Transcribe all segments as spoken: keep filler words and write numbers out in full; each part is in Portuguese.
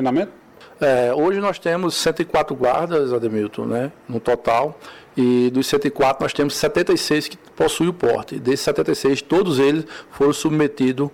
treinamento? É, hoje nós temos cento e quatro guardas, Ademilton, né, no total, e dos cento e quatro nós temos setenta e seis que possuem o porte. Desses setenta e seis, todos eles foram submetidos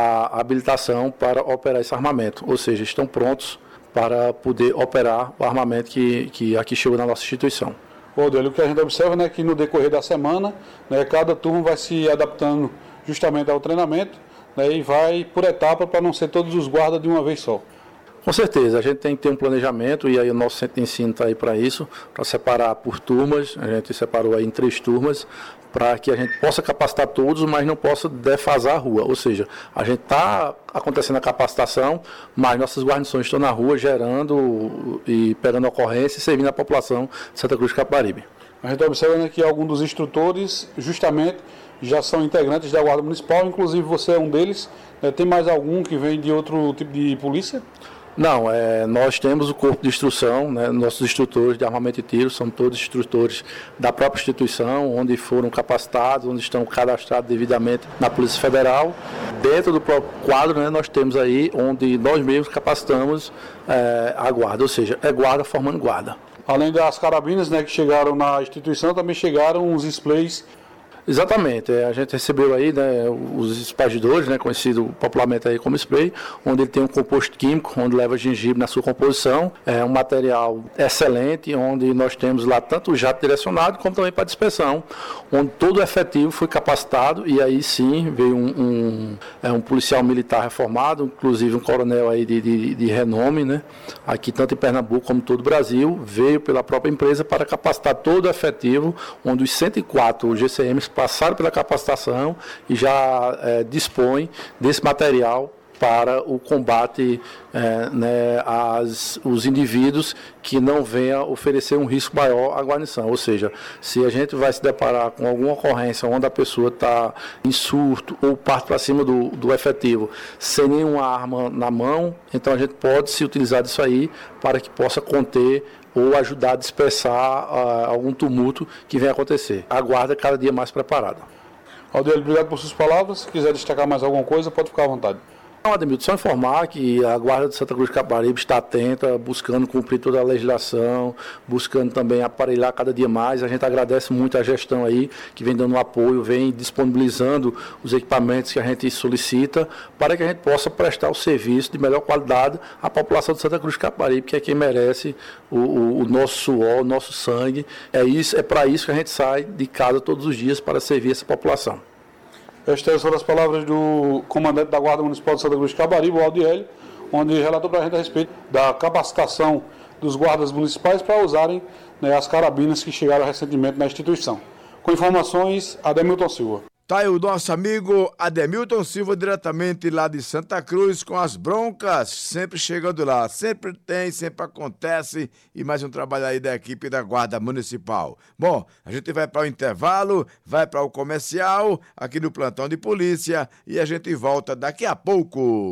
à habilitação para operar esse armamento, ou seja, estão prontos para poder operar o armamento que, que aqui chegou na nossa instituição. Ô, Délio, o que a gente observa, né, que no decorrer da semana, né, cada turno vai se adaptando justamente ao treinamento, né, e vai por etapa para não ser todos os guardas de uma vez só. Com certeza, a gente tem que ter um planejamento e aí o nosso centro de ensino está aí para isso, para separar por turmas, a gente separou aí em três turmas, para que a gente possa capacitar todos, mas não possa defasar a rua, ou seja, a gente está acontecendo a capacitação, mas nossas guarnições estão na rua gerando e pegando ocorrência e servindo a população de Santa Cruz de Capibaribe. A gente está observando que alguns dos instrutores, justamente, já são integrantes da Guarda Municipal, inclusive você é um deles. Tem mais algum que vem de outro tipo de polícia? Não, é, nós temos o corpo de instrução, né, nossos instrutores de armamento e tiro são todos instrutores da própria instituição, onde foram capacitados, onde estão cadastrados devidamente na Polícia Federal. Dentro do próprio quadro, né, nós temos aí onde nós mesmos capacitamos é, a guarda, ou seja, é guarda formando guarda. Além das carabinas, né, que chegaram na instituição, também chegaram os displays. Exatamente, a gente recebeu aí, né, os espargidores, né, conhecido popularmente aí como spray, onde ele tem um composto químico, onde leva gengibre na sua composição, é um material excelente, onde nós temos lá tanto o jato direcionado como também para dispersão, onde todo o efetivo foi capacitado e aí sim veio um, um, é, um policial militar reformado, inclusive um coronel aí de, de, de renome, né, aqui tanto em Pernambuco como em todo o Brasil, veio pela própria empresa para capacitar todo o efetivo, onde os cento e quatro G C Ms passaram pela capacitação e já é, dispõem desse material para o combate é, né, às, os indivíduos que não venham oferecer um risco maior à guarnição. Ou seja, se a gente vai se deparar com alguma ocorrência onde a pessoa está em surto ou parte para cima do, do efetivo sem nenhuma arma na mão, então a gente pode se utilizar disso aí para que possa conter ou ajudar a dispersar uh, algum tumulto que venha acontecer. A guarda é cada dia mais preparada. Aldélio, obrigado por suas palavras. Se quiser destacar mais alguma coisa, pode ficar à vontade. Não, Ademilton, só informar que a Guarda de Santa Cruz de Capibaribe está atenta, buscando cumprir toda a legislação, buscando também aparelhar cada dia mais. A gente agradece muito a gestão aí, que vem dando apoio, vem disponibilizando os equipamentos que a gente solicita, para que a gente possa prestar o serviço de melhor qualidade à população de Santa Cruz de Capibaribe, que é quem merece o, o, o nosso suor, o nosso sangue. É, isso, é para isso que a gente sai de casa todos os dias, para servir essa população. Estas foram as palavras do comandante da Guarda Municipal de Santa Cruz de Capibaribe, o Aldélio, onde relatou para a gente a respeito da capacitação dos guardas municipais para usarem, né, as carabinas que chegaram recentemente na instituição. Com informações, Ademilton Silva. Tá aí o nosso amigo Ademilton Silva, diretamente lá de Santa Cruz, com as broncas, sempre chegando lá. Sempre tem, sempre acontece, e mais um trabalho aí da equipe da Guarda Municipal. Bom, a gente vai para o intervalo, vai para o comercial, aqui no Plantão de Polícia, e a gente volta daqui a pouco.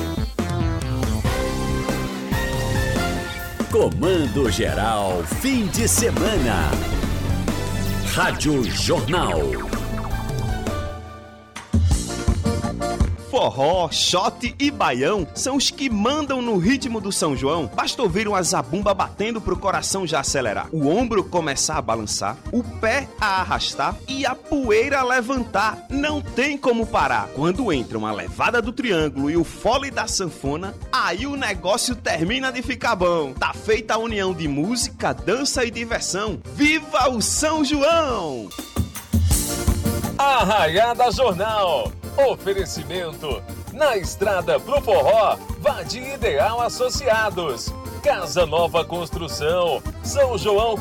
Comando Geral, fim de semana. Rádio Jornal. Forró, shot e baião são os que mandam no ritmo do São João. Basta ouvir uma zabumba batendo pro coração já acelerar, o ombro começar a balançar, o pé a arrastar e a poeira a levantar. Não tem como parar. Quando entra uma levada do triângulo e o fole da sanfona, aí o negócio termina de ficar bom. Tá feita a união de música, dança e diversão. Viva o São João! Arraiada Jornal. Oferecimento: na estrada pro forró, vá de Ideal Associados. Casa Nova Construção, São João